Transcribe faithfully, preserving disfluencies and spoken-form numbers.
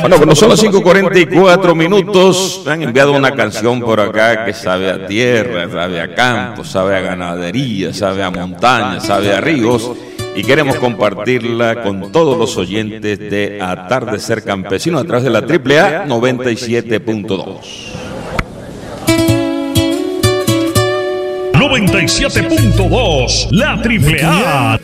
Bueno, cuando son las cinco cuarenta y cuatro minutos, me han enviado una canción por acá que sabe a tierra, sabe a campo, sabe a ganadería, sabe a montaña, sabe a ríos, y queremos compartirla con todos los oyentes de Atardecer Campesino a través de la Triple A noventa y siete punto dos. noventa y siete punto dos, la Triple A.